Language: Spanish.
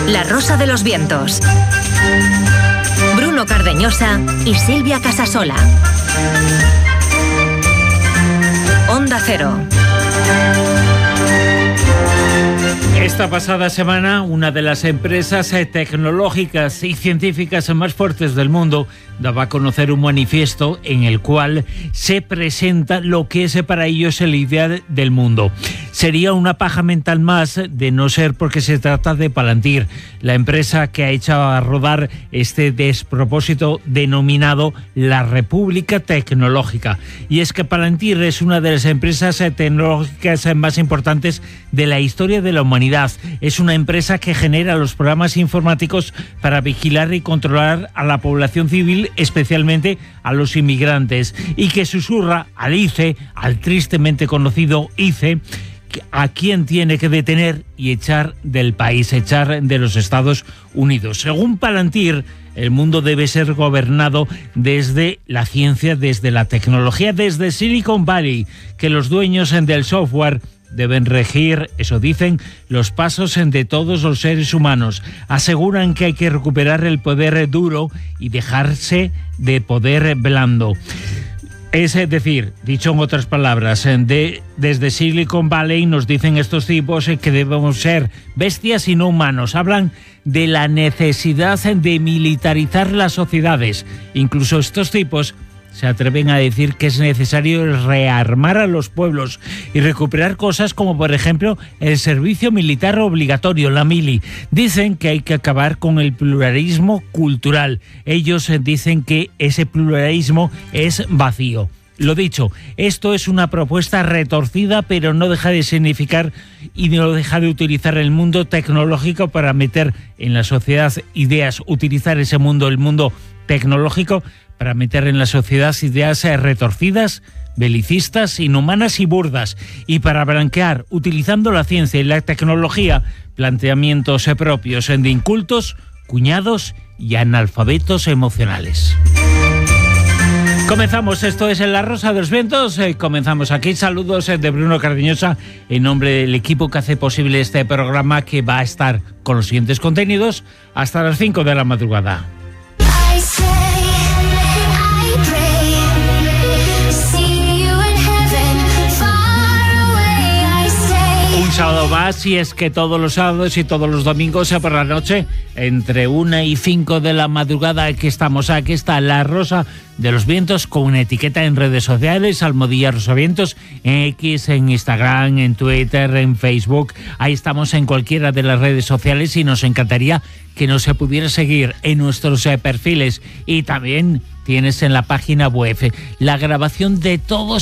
La Rosa de los Vientos. Bruno Cardeñosa y Silvia Casasola. Onda Cero. Esta pasada semana, una de las empresas tecnológicas y científicas más fuertes del mundo daba a conocer un manifiesto en el cual se presenta lo que es para ellos el ideal del mundo. Sería una paja mental más de no ser porque se trata de Palantir, la empresa que ha echado a rodar este despropósito denominado la República Tecnológica. Y es que Palantir es una de las empresas tecnológicas más importantes de la historia de la humanidad. Es una empresa que genera los programas informáticos para vigilar y controlar a la población civil, especialmente a los inmigrantes, y que susurra al ICE, al tristemente conocido ICE, a quién tiene que detener y echar del país, echar de los Estados Unidos. Según Palantir, el mundo debe ser gobernado desde la ciencia, desde la tecnología, desde Silicon Valley, que los dueños del software deben regir, eso dicen, los pasos de todos los seres humanos. Aseguran que hay que recuperar el poder duro y dejarse de poder blando. Es decir, dicho en otras palabras, desde Silicon Valley nos dicen estos tipos que debemos ser bestias y no humanos. Hablan de la necesidad de militarizar las sociedades. Incluso estos tipos se atreven a decir que es necesario rearmar a los pueblos y recuperar cosas como, por ejemplo, el servicio militar obligatorio, la mili. Dicen que hay que acabar con el pluralismo cultural. Ellos dicen que ese pluralismo es vacío. Lo dicho, esto es una propuesta retorcida, pero no deja de significar y no deja de utilizar el mundo tecnológico para meter en la sociedad ideas, utilizar ese mundo, el mundo tecnológico, para meter en la sociedad ideas retorcidas, belicistas, inhumanas y burdas, y para blanquear, utilizando la ciencia y la tecnología, planteamientos propios de incultos, cuñados y analfabetos emocionales. Comenzamos, esto es La Rosa de los Vientos, comenzamos aquí. Saludos de Bruno Cardeñosa en nombre del equipo que hace posible este programa, que va a estar con los siguientes contenidos hasta las 5 de la madrugada. Un sábado más, y es que todos los sábados y todos los domingos por la noche, entre 1 y 5 de la madrugada, aquí está La Rosa de los Vientos, con una etiqueta en redes sociales, Almohadilla Rosavientos, en X, en Instagram, en Twitter, en Facebook. Ahí estamos en cualquiera de las redes sociales y nos encantaría que nos se pudiera seguir en nuestros perfiles, y también tienes en la página web la grabación de todos